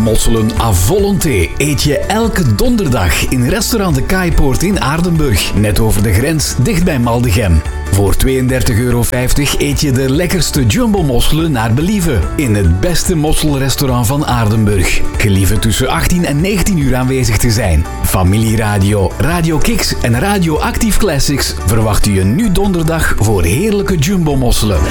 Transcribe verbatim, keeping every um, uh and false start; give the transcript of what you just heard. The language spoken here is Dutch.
Mosselen à volonté eet je elke donderdag in restaurant De Kaaipoort in Aardenburg, net over de grens, dicht bij Maldegem. Voor tweeëndertig euro vijftig eet je de lekkerste jumbo-mosselen naar believen in het beste mosselrestaurant van Aardenburg. Gelieve tussen achttien en negentien uur aanwezig te zijn. Familieradio, Radio Kix en Radio Active Classics verwachten je nu donderdag voor heerlijke jumbo-mosselen.